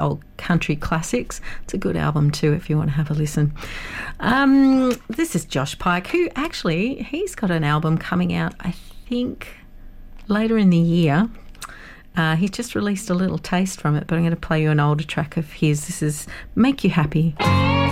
old country classics. It's a good album too if you want to have a listen. This is Josh Pike, who actually, he's got an album coming out, I think, later in the year. He's just released a little taste from it, but I'm going to play you an older track of his. This is Make You Happy.